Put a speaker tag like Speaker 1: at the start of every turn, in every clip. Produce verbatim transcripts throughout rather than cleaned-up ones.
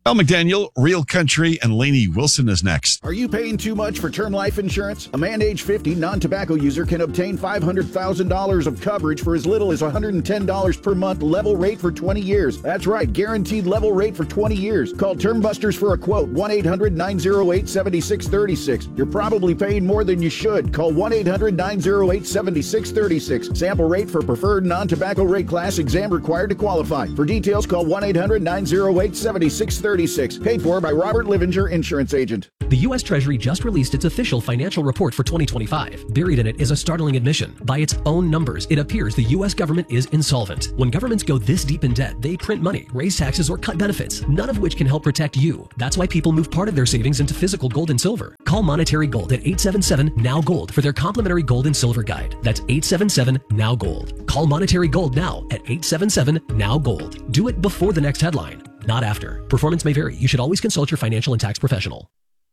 Speaker 1: Al McDaniel, Real Country, and Lainey Wilson is next.
Speaker 2: Are you paying too much for term life insurance? A man age fifty non-tobacco user can obtain five hundred thousand dollars of coverage for as little as one hundred ten dollars per month, level rate for twenty years. That's right, guaranteed level rate for twenty years. Call Term Busters for a quote, one eight hundred nine oh eight seven six three six. You're probably paying more than you should. Call one eight hundred nine oh eight seven six three six. Sample rate for preferred non-tobacco rate class, exam required to qualify. For details, call one eight hundred nine oh eight seven six three six. Paid for by Robert Livinger, insurance agent.
Speaker 3: The U S Treasury just released its official financial report for twenty twenty-five. Buried in it is a startling admission. By its own numbers, it appears the U S government is insolvent. When governments go this deep in debt, they print money, raise taxes, or cut benefits, none of which can help protect you. That's why people move part of their savings into physical gold and silver. Call Monetary Gold at eight seven seven, N O W Gold for their complimentary gold and silver guide. That's eight seven seven, N O W Gold. Call Monetary Gold now at eight seven seven, N O W Gold. Do it before the next headline, not after. Performance may vary. You should always consult your financial and tax professional.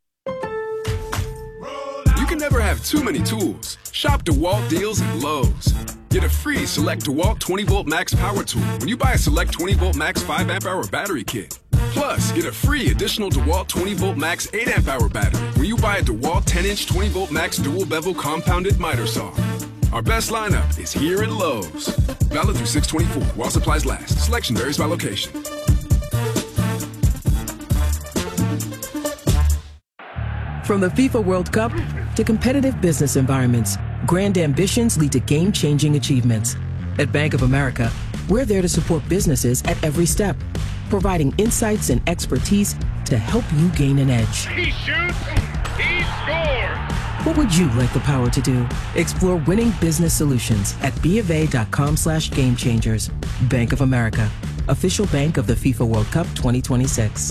Speaker 4: You can never have too many tools. Shop DeWalt deals at Lowe's. Get a free Select DeWalt twenty volt Max power tool when you buy a Select twenty volt Max five amp hour battery kit. Plus, get a free additional DeWalt twenty volt Max eight amp hour battery when you buy a DeWalt ten inch twenty volt Max dual bevel compounded miter saw. Our best lineup is here at Lowe's. Valid through six twenty-four while supplies last. Selection varies by location.
Speaker 5: From the FIFA World Cup to competitive business environments, grand ambitions lead to game-changing achievements. At Bank of America, we're there to support businesses at every step, providing insights and expertise to help you gain an edge.
Speaker 6: He shoots, he scores!
Speaker 5: What would you like the power to do? Explore winning business solutions at bofa.com slash game changers. Bank of America, official bank of the FIFA World Cup twenty twenty-six.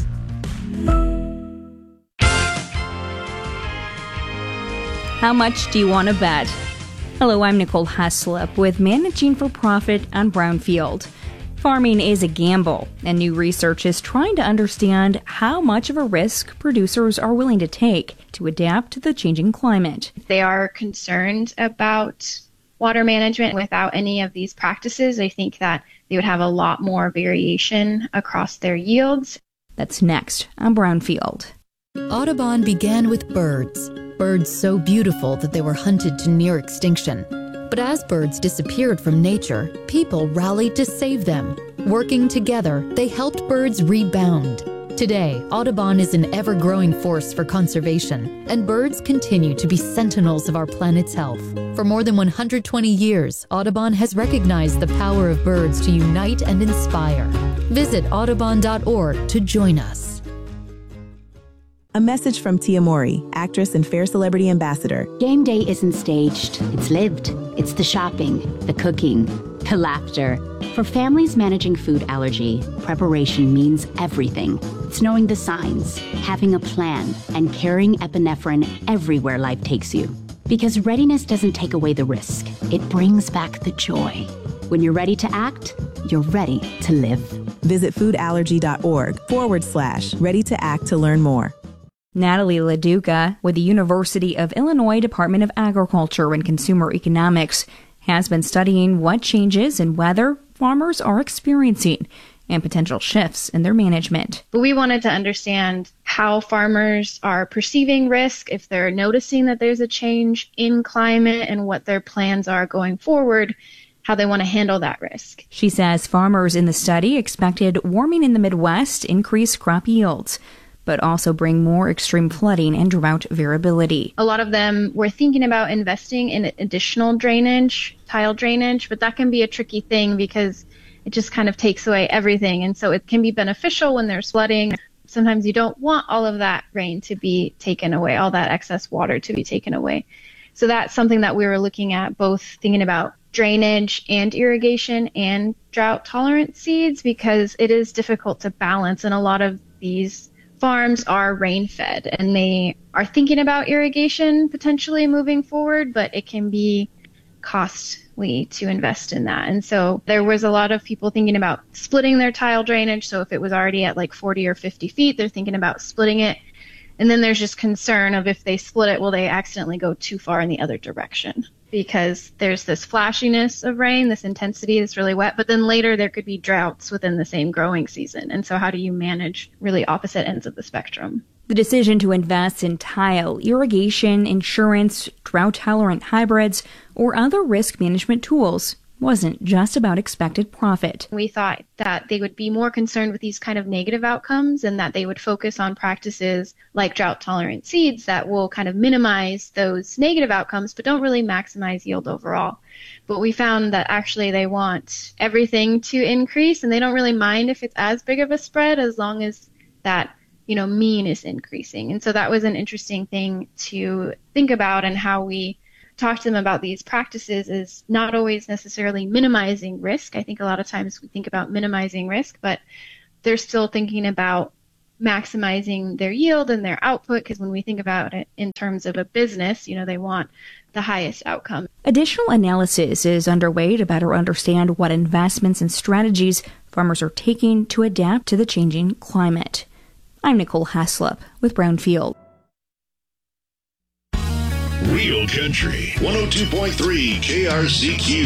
Speaker 7: How much do you want to bet? Hello, I'm Nicole Heslop with Managing for Profit on Brownfield. Farming is a gamble, and new research is trying to understand how much of a risk producers are willing to take to adapt to the changing climate.
Speaker 8: They are concerned about water management. Without any of these practices, I think that they would have a lot more variation across their yields.
Speaker 7: That's next on Brownfield.
Speaker 9: Audubon began with birds. Birds so beautiful that they were hunted to near extinction. But as birds disappeared from nature, people rallied to save them. Working together, they helped birds rebound. Today, Audubon is an ever-growing force for conservation, and birds continue to be sentinels of our planet's health. For more than one hundred twenty years, Audubon has recognized the power of birds to unite and inspire. Visit audubon dot org to join us.
Speaker 10: A message from Tia Mori, actress and Fair Celebrity Ambassador.
Speaker 11: Game day isn't staged, it's lived. It's the shopping, the cooking, the laughter. For families managing food allergy, preparation means everything. It's knowing the signs, having a plan, and carrying epinephrine everywhere life takes you. Because readiness doesn't take away the risk, it brings back the joy. When you're ready to act, you're ready to live.
Speaker 10: Visit foodallergy.org forward slash ready to act to learn more.
Speaker 7: Natalie LaDuca with the University of Illinois Department of Agriculture and Consumer Economics has been studying what changes in weather farmers are experiencing and potential shifts in their management.
Speaker 8: But we wanted to understand how farmers are perceiving risk, if they're noticing that there's a change in climate, and what their plans are going forward, how they want to handle that risk.
Speaker 7: She says farmers in the study expected warming in the Midwest increase crop yields, but also bring more extreme flooding and drought variability.
Speaker 8: A lot of them were thinking about investing in additional drainage, tile drainage, but that can be a tricky thing because it just kind of takes away everything. And so it can be beneficial when there's flooding. Sometimes you don't want all of that rain to be taken away, all that excess water to be taken away. So that's something that we were looking at, both thinking about drainage and irrigation and drought tolerant seeds, because it is difficult to balance, and a lot of these farms are rain fed and they are thinking about irrigation potentially moving forward, but it can be costly to invest in that. And so there was a lot of people thinking about splitting their tile drainage. So if it was already at like forty or fifty feet, they're thinking about splitting it. And then there's just concern of if they split it, will they accidentally go too far in the other direction? because there's this flashiness of rain, this intensity is really wet, but then later there could be droughts within the same growing season. And so how do you manage really opposite ends of the spectrum?
Speaker 7: The decision to invest in tile, irrigation, insurance, drought-tolerant hybrids, or other risk management tools wasn't just about expected profit.
Speaker 8: We thought that they would be more concerned with these kind of negative outcomes and that they would focus on practices like drought-tolerant seeds that will kind of minimize those negative outcomes but don't really maximize yield overall. But we found that actually they want everything to increase and they don't really mind if it's as big of a spread as long as that, you know, mean is increasing. And so that was an interesting thing to think about, and how we talk to them about these practices is not always necessarily minimizing risk. I think a lot of times we think about minimizing risk, but they're still thinking about maximizing their yield and their output, because when we think about it in terms of a business, you know, they want the highest outcome.
Speaker 7: Additional analysis is underway to better understand what investments and strategies farmers are taking to adapt to the changing climate. I'm Nicole Haslip with Brownfield.
Speaker 12: Real Country one oh two point three K R C Q.